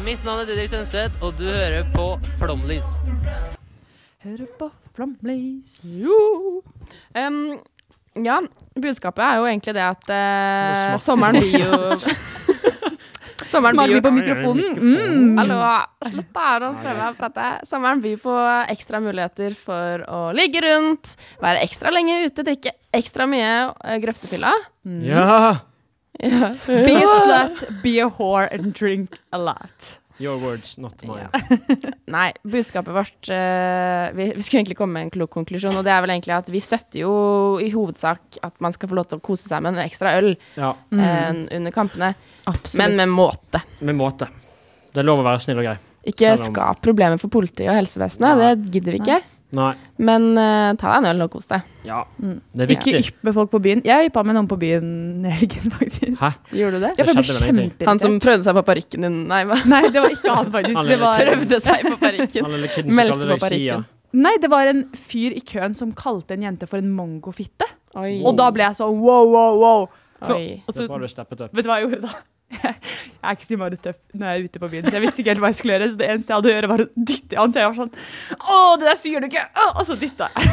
Mitt navn Didrik Tønseth, og du hører på Flomlys. Hører på Flomlys. Jo. Ja, budskapet er jo egentlig det at sommeren blir jo... Sommeren Smaker byr vi på mikrofonen? Hallo, slutt bare å prøve å prate. Sommeren byr på ekstra muligheter for å ligge rundt, være ekstra lenge ute, drikke ekstra mye grøftefylla. Ja! Ja. Be a slut, be a whore and drink a lot. Your words, not mine. Nei, budskapet vårt, vi skulle egentlig komme med en klok konklusjon, og det er vel egentlig at vi støtter jo i hovedsak at man skal få lov til å kose seg med en ekstra øl Ja, under kampene, Absolutt. men med måte. med måte. Det er lov å være snill og grei. Ikke Selv om- skap problemer for politiet og helsevesenet, Nei. det gidder vi ikke. Nei, Men ta deg en øl og kos deg. ja, det er Ikke viktig. yppe folk på byen. Jeg yppet med noen på byen i helgen, faktisk. Hæ? Gjorde du det? Jeg ble Det skjedde vel ingenting. Han som kjempeirritert. prøvde seg på parykken din, nei, hva? Nei, det var ikke han faktisk. Han Det var... Prøvde seg på parykken. Han lille kiden som Meldte kaller på deg Sia. parykken. Nei, det var en fyr i køen som kalte en jente for en mongofitte. Oi. Og da ble jeg sånn, wow. Oi. Og Det så, er bra du steppet opp. vet du hva jeg gjorde da? Jeg er ikke så meget tøff når jeg er ute på byen, så jeg visste ikke helt hva jeg skulle gjøre. Så det eneste jeg hadde å gjøre var å dytte han til. Jeg var sånn, det der sier du ikke! Og så dytta jeg.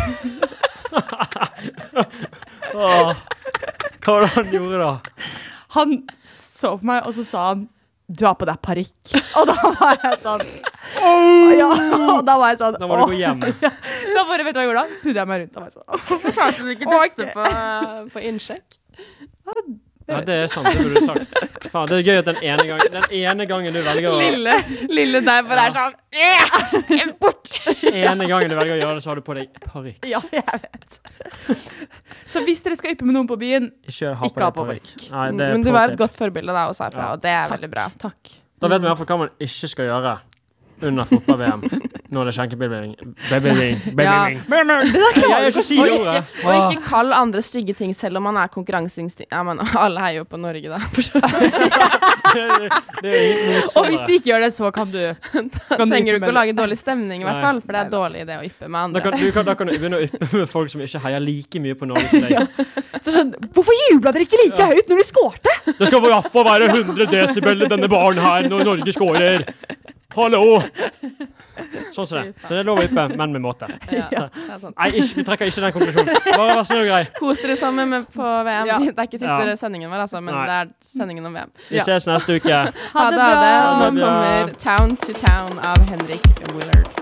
Åh, hva var det han gjorde da? Han så på meg, og så sa han, du har på deg parykk. Og da var jeg sånn, ja, og da var jeg sånn, Da må du gå hjem. Da bare, vet du hva jeg gjorde da? Snudde jeg meg rundt, og var sånn, Klarte du ikke dette på innsjekk? Ja, det er sant, det burde du sagt. Faen, det er gøy at den ene gangen du velger å... Lille der bare er sånn, bort! ene gangen du velger å gjøre det, så har du på deg parykk. ja, jeg vet. Så hvis dere skal yppe med noen på byen, Ikke ha Ikke ha på på deg parykk. Nei, det er Men du pro var et tip. godt forbilde da, også herfra, Ja. og det er veldig bra. takk. Da vet vi i hvert fall hva man ikke skal gjøre under fotball-VM. Når det er skjenkebilbilding. Babyling. Jeg er ikke si Og det ikke, ordet. og ikke kall andre stygge ting selv om man er konkurranseinstinkt. Ja, men alle heier jo på Norge da. Det er ingen Og hvis de ikke gjør det, så kan du... Trenger du ikke å lage dårlig stemning i hvert Nei. fall, for det er dårlig det å yppe med Da andre. kan du begynne å yppe med folk som ikke heier like mye på Norge som deg. Så sånn, hvorfor jublet dere ikke like høyt når de skårte? Det skal i hvert fall være 100 decibel i denne baren her når Norge skårer. Hallo! Sånn som det. Så det er lov å yppe, men med måte. Ja, det er sant. Nei, vi trekker ikke den konklusjonen. Bare vær snill og grei. Kos dere sammen på VM. Ja. Det er ikke siste Ja. sendingen vår, altså, men Nei. det er sendingen om VM. Vi ses neste uke. Ha det, ha det. bra. Nå Ha det bra. kommer Town to Town av Henrik Willard.